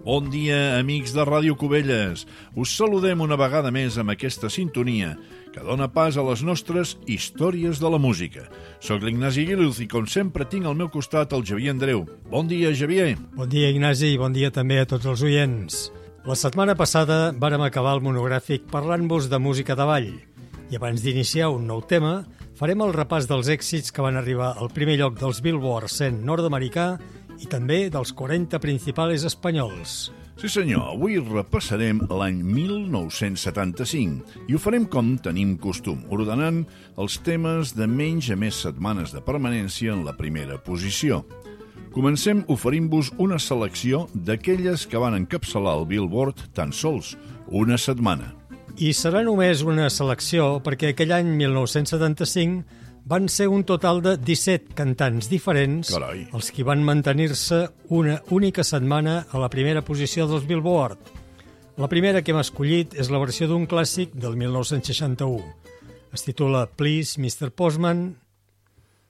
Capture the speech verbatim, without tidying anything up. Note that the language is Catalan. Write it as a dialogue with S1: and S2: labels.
S1: Bon dia, amics de Ràdio Cubelles. Us saludem una vegada més amb aquesta sintonia que dona pas a les nostres històries de la música. Soc l'Ignasi Guiluz i, com sempre, tinc al meu costat el Xavier Andreu. Bon dia, Xavier.
S2: Bon dia, Ignasi, i bon dia també a tots els oients. La setmana passada vàrem acabar el monogràfic parlant-vos de música de ball. I abans d'iniciar un nou tema, farem el repàs dels èxits que van arribar al primer lloc dels Billboard cent nord-americà i també dels quaranta principals espanyols.
S1: Sí senyor, avui repassarem l'any mil nou-cents setanta-cinc i ho farem com tenim costum, ordenant els temes de menys a més setmanes de permanència en la primera posició. Comencem oferint-vos una selecció d'aquelles que van encapçalar el Billboard tan sols una setmana.
S2: I serà només una selecció perquè aquell any mil nou-cents setanta-cinc van ser un total de disset cantants diferents,
S1: Carai.
S2: els que van mantenir-se una única setmana a la primera posició dels Billboard. La primera que hem escollit és la versió d'un clàssic del mil nou-cents seixanta-u. Es titula Please, mister Postman,